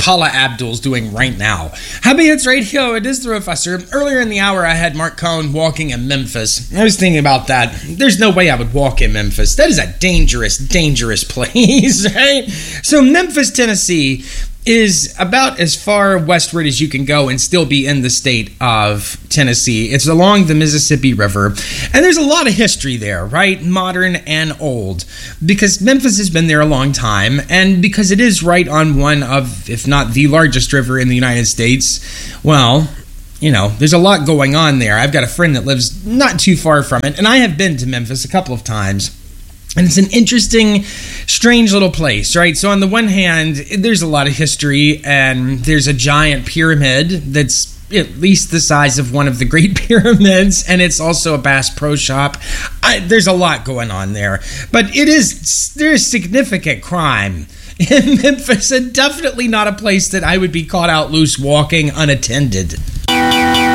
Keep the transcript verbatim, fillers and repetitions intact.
Paula Abdul's doing right now. Happy Hits Radio, it is the Professor. Earlier in the hour, I had Mark Cohn walking in Memphis. I was thinking about that. There's no way I would walk in Memphis. That is a dangerous, dangerous place, right? So Memphis, Tennessee is about as far westward as you can go and still be in the state of Tennessee. It's along the Mississippi River, and there's a lot of history there, right? Modern and old, because Memphis has been there a long time, and because it is right on one of, if not the largest river in the United States, well, you know, there's a lot going on there. I've got a friend that lives not too far from it, and I have been to Memphis a couple of times. And it's an interesting, strange little place, right? So on the one hand, there's a lot of history, and there's a giant pyramid that's at least the size of one of the Great Pyramids, and it's also a Bass Pro Shop. I, there's a lot going on there. But it is, there's significant crime in Memphis, and definitely not a place that I would be caught out loose walking unattended.